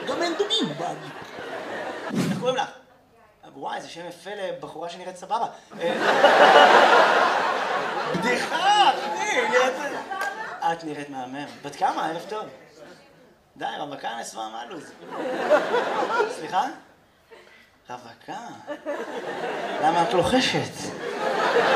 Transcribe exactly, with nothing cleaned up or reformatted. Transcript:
גם אין דומים, בד. איך קוראים לך? וואי, זה שם יפה לבחורה שנראית סבבה. בדיחה, אחי, נראית... את נראית מהמם. בת כמה? ערב טוב. די, רווקה נסווה מהלוז. סליחה? רווקה? למה את לוחשת?